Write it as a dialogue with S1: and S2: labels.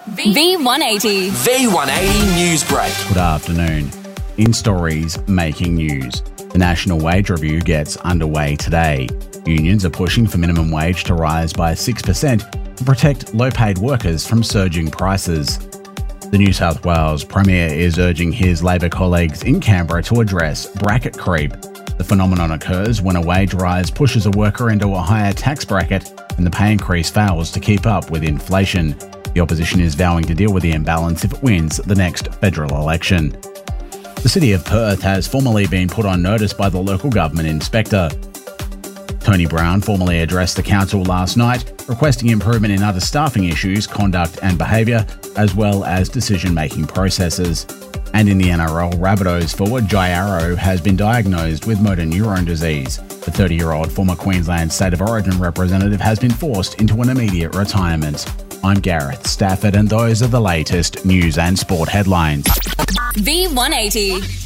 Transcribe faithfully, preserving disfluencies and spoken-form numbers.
S1: V one eighty.
S2: V one eighty News Break.
S3: Good afternoon. In stories making news, the National Wage Review gets underway today. Unions are pushing for minimum wage to rise by six percent to protect low-paid workers from surging prices. The New South Wales Premier is urging his Labor colleagues in Canberra to address bracket creep. The phenomenon occurs when a wage rise pushes a worker into a higher tax bracket and the pay increase fails to keep up with inflation. The opposition is vowing to deal with the imbalance if it wins the next federal election. The City of Perth has formally been put on notice by the local government inspector. Tony Brown formally addressed the council last night, requesting improvement in other staffing issues, conduct and behaviour, as well as decision-making processes. And in the N R L, Rabbitohs forward Jai Arrow has been diagnosed with motor neurone disease. The thirty-year-old former Queensland State of Origin representative has been forced into an immediate retirement. I'm Gareth Stafford, and those are the latest news and sport headlines.
S1: V one eighty.